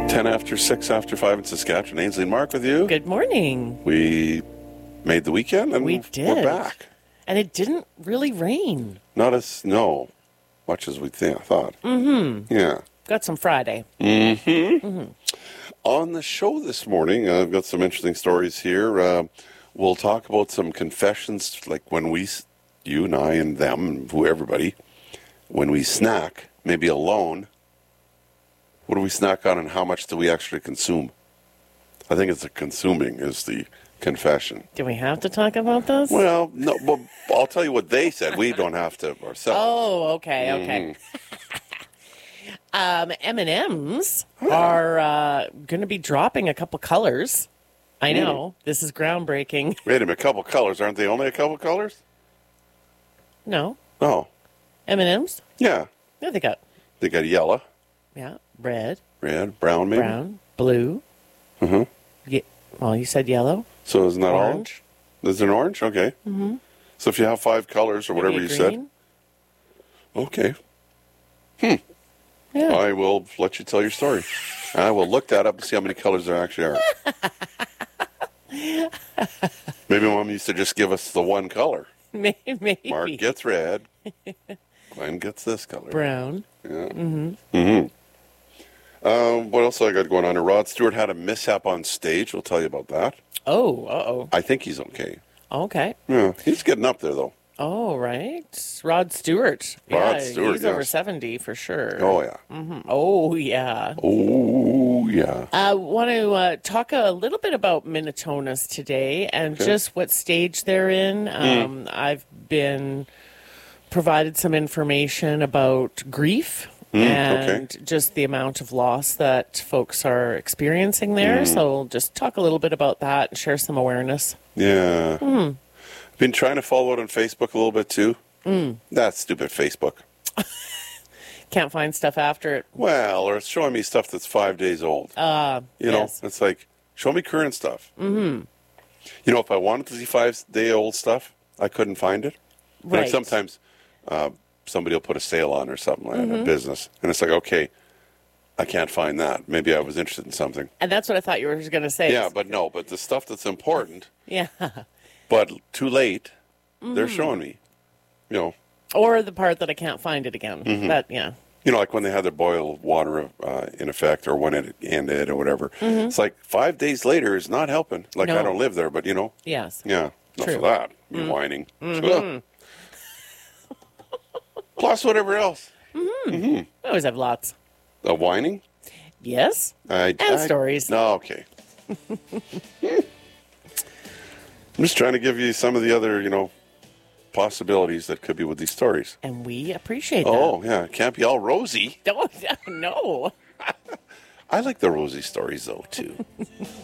10 after 6 after 5 in Saskatchewan. Ainsley and Mark with you. Good morning. We made the weekend and We did. we're back. And it didn't really rain. Not as much as we thought. Mm-hmm. Yeah. Got some Friday. On the show this morning, I've got some interesting stories here. We'll talk about some confessions, like when you and I and them, and everybody, when we snack, maybe alone, what do we snack on and how much do we actually consume? I think it's the consuming is the confession. Do we have to talk about this? Well, no. Well, I'll tell you what they said. We don't have to ourselves. Oh, okay. M&Ms are going to be dropping a couple colors. I know. This is groundbreaking. Wait a minute. A couple colors. Aren't they only a couple colors? No. Oh. M&Ms? Yeah. Yeah, they got yellow. Yeah, red, Brown, maybe? brown, blue. Mm-hmm. Yeah, well, you said yellow. So isn't that all? Orange. Is it an orange? Okay. Mm-hmm. So if you have 5 colors or Maybe whatever a you green. said. Okay. Yeah. I will let you tell your story. I will look that up and see how many colors there actually are. Maybe Mom used to just give us the one color. Maybe. Mark gets red. Glenn gets this color. Brown. Yeah. What else I got going on here? Rod Stewart had a mishap on stage. We'll tell you about that. Oh, uh-oh. I think he's okay. Okay. Yeah, he's getting up there, though. Oh, right. Rod Stewart. Rod Stewart, he's over yes. 70 for sure. Oh, yeah. Oh, yeah. Oh, yeah. I want to talk a little bit about Minitonas today and just what stage they're in. I've been provided some information about grief and just the amount of loss that folks are experiencing there. So just talk a little bit about that and share some awareness. Yeah. Been trying to follow it on Facebook a little bit, too. That stupid Facebook. Can't find stuff after it. Well, or it's showing me stuff that's 5 days old. You know, it's like, show me current stuff. Mm-hmm. You know, if I wanted to see 5-day-old stuff, I couldn't find it. Right. Like sometimes somebody will put a sale on or something like that, a business. And it's like, okay, I can't find that. Maybe I was interested in something. And that's what I thought you were going to say. Yeah, but no. But the stuff that's important, Yeah. but too late, they're showing me. You know. Or the part that I can't find it again. That, yeah. You know, like when they had their boil water in effect or when it ended or whatever. It's like 5 days later is not helping. Like, No. I don't live there, but, you know. Yes. Yeah, enough True. of that. You whining. Plus whatever else. I always have lots. Whining? Yes. And stories. No, okay. I'm just trying to give you some of the other, possibilities that could be with these stories. And we appreciate that. Oh, yeah. It can't be all rosy. No. I like the rosy stories, though, too.